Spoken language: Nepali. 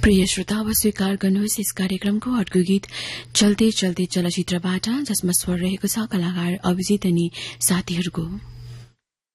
प्रिय श्रोता, अब स्वीकार गर्नुहोस् यस कार्यक्रमको अर्को गीत चल्दै चल्दै चलचित्रबाट, जसमा स्वर रहेको छ कलाकार अभिजित अनि साथीहरूको।